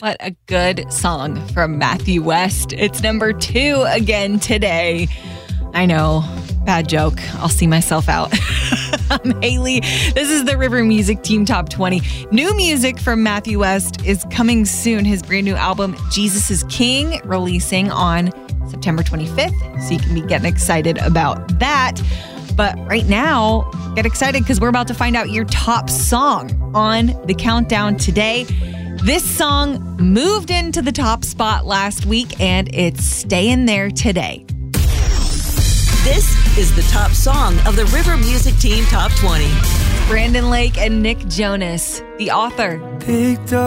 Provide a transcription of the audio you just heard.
What a good song from Matthew West. It's number 2 again today. I know, bad joke. I'll see myself out. I'm Haley. This is the River Music Team Top 20. New music from Matthew West is coming soon. His brand new album, Jesus is King, releasing on September 25th. So you can be getting excited about that. But right now, get excited because we're about to find out your top song on the countdown today. This song moved into the top spot last week, and it's staying there today. This is the top song of the River Music Team Top 20. Brandon Lake and Nick Jonas, the author.